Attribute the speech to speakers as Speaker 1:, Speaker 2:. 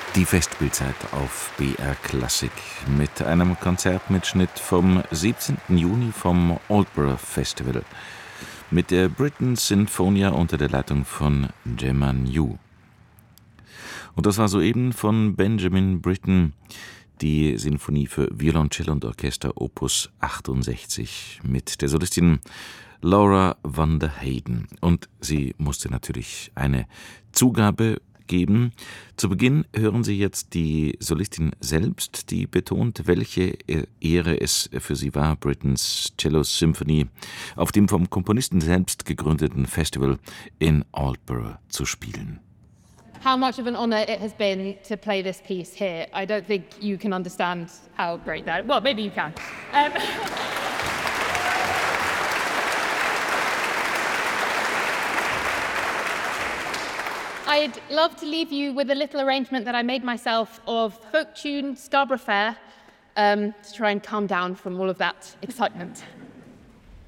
Speaker 1: Die Festspielzeit auf BR Klassik mit einem Konzertmitschnitt vom 17. Juni vom Aldborough Festival mit der Britten Sinfonia unter der Leitung von Gemma New. Und das war soeben von Benjamin Britten die Sinfonie für Violoncello und Orchester Opus 68 mit der Solistin Laura van der Heyden. Und sie musste natürlich eine Zugabe geben. Zu Beginn hören Sie jetzt die Solistin selbst, die betont, welche Ehre es für sie war, Brittens Cello Symphony auf dem vom Komponisten selbst gegründeten Festival in Aldborough zu spielen.
Speaker 2: How much of an honor it has been to play this piece here. I don't think you can understand how great that. Well, maybe you can. I'd love to leave you with a little arrangement that I made myself of folk tune Scarborough Fair to try and calm down from all of that excitement.